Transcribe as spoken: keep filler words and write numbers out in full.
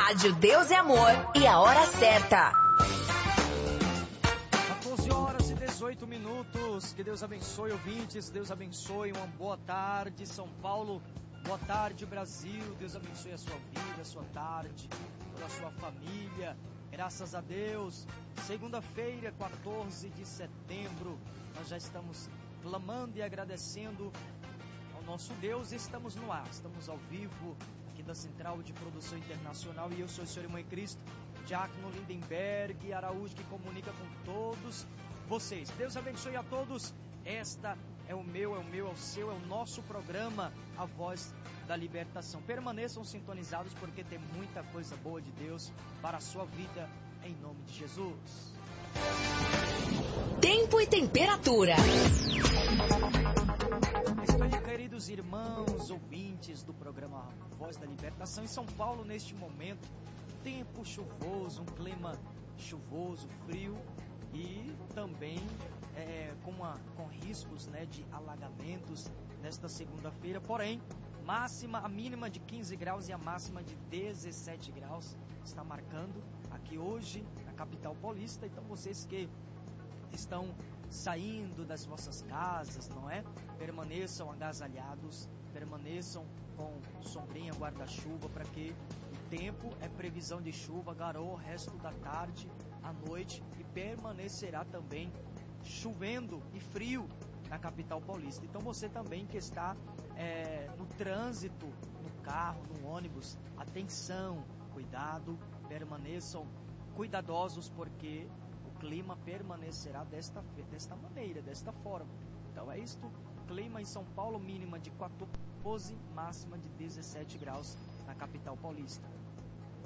Rádio Deus é Amor e a hora certa. quatorze horas e dezoito minutos. Que Deus abençoe, ouvintes. Deus abençoe. Uma boa tarde, São Paulo. Boa tarde, Brasil. Deus abençoe a sua vida, a sua tarde, toda a sua família. Graças a Deus. Segunda-feira, quatorze de setembro. Nós já estamos clamando e agradecendo ao nosso Deus. Estamos no ar. Estamos ao vivo aqui da Central de Produção Internacional. E eu sou o senhor Irmão em Cristo, Diácono Lindenberg Araújo, que comunica com todos vocês. Deus abençoe a todos. Esta é o meu, é o meu, é o seu, é o nosso programa, A Voz da Libertação. Permaneçam sintonizados porque tem muita coisa boa de Deus para a sua vida, em nome de Jesus. Tempo e temperatura. Estou, queridos irmãos, ouvintes do programa A Voz da Libertação. Em São Paulo, neste momento, tempo chuvoso, um clima chuvoso, frio e também é, com, uma, com riscos, né, de alagamentos nesta segunda-feira. Porém, máxima, a mínima de quinze graus e a máxima de dezessete graus está marcando aqui hoje na capital paulista. Então vocês que estão saindo das vossas casas, não é? Permaneçam agasalhados, permaneçam com sombrinha, guarda-chuva, para que o tempo é previsão de chuva, garoa o resto da tarde, à noite, e permanecerá também chovendo e frio na capital paulista. Então você também que está é, no trânsito, no carro, no ônibus, atenção, cuidado, permaneçam cuidadosos, porque o clima permanecerá desta, desta maneira, desta forma. Então é isto, clima em São Paulo, mínima de quatorze, máxima de dezessete graus na capital paulista.